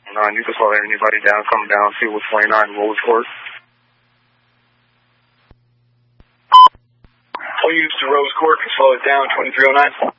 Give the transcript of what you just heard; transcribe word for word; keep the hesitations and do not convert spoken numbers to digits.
nine, you can slow anybody down, come down, see what's twenty-nine, Rose Court. I'll use the Rose Court to slow it down, twenty-three oh nine.